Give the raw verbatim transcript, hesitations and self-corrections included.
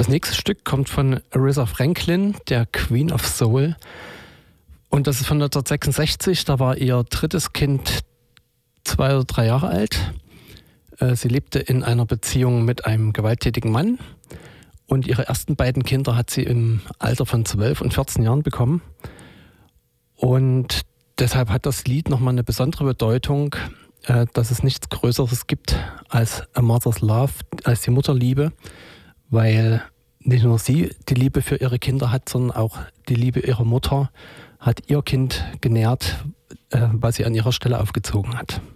Das nächste Stück kommt von Aretha Franklin, der Queen of Soul. Und das ist von neunzehnhundertsechsundsechzig, da war ihr drittes Kind zwei oder drei Jahre alt. Sie lebte in einer Beziehung mit einem gewalttätigen Mann. Und ihre ersten beiden Kinder hat sie im Alter von zwölf und vierzehn Jahren bekommen. Und deshalb hat das Lied nochmal eine besondere Bedeutung, dass es nichts Größeres gibt als A Mother's Love, als die Mutterliebe, weil nicht nur sie die Liebe für ihre Kinder hat, sondern auch die Liebe ihrer Mutter hat ihr Kind genährt, was sie an ihrer Stelle aufgezogen hat.